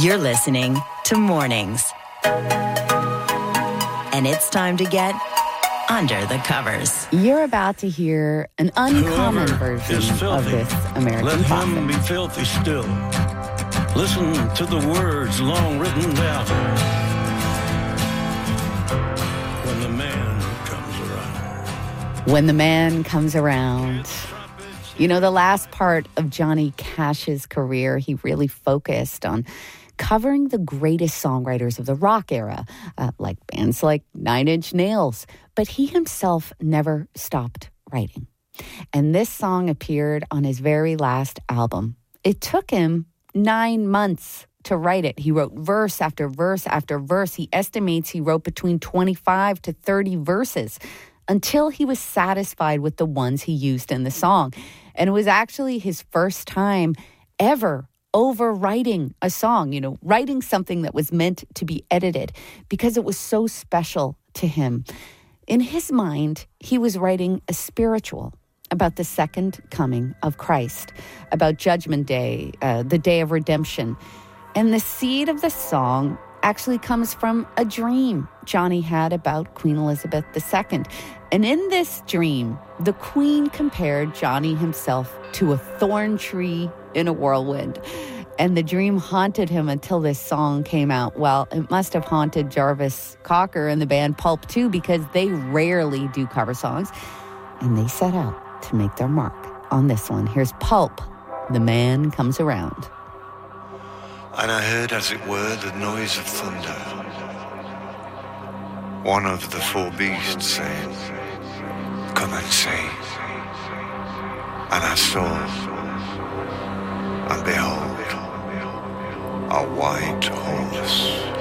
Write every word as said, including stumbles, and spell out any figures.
You're listening to Mornings. And it's time to get under the covers. You're about to hear an uncommon Whoever version is filthy, of this American let classic. him be filthy still. Listen to the words long written down. When the man comes around. When the man comes around. You know, the last part of Johnny Cash's career, he really focused on covering the greatest songwriters of the rock era, uh, like bands like Nine Inch Nails. But he himself never stopped writing. And this song appeared on his very last album. It took him nine months to write it. He wrote verse after verse after verse. He estimates he wrote between twenty-five to thirty verses until he was satisfied with the ones he used in the song. And it was actually his first time ever overwriting a song, you know, writing something that was meant to be edited because it was so special to him. In his mind, he was writing a spiritual about the second coming of Christ, about Judgment Day, uh, the day of redemption. And the seed of the song actually comes from a dream Johnny had about Queen Elizabeth the Second. And in this dream, the Queen compared Johnny himself to a thorn tree in a whirlwind. And the dream haunted him until this song came out. Well, it must have haunted Jarvis Cocker and the band Pulp too, because they rarely do cover songs. And they set out to make their mark on this one. Here's Pulp, The Man Comes Around. And I heard, as it were, the noise of thunder. One of the four beasts saying, "Come and see." And I saw, and behold, a white horse.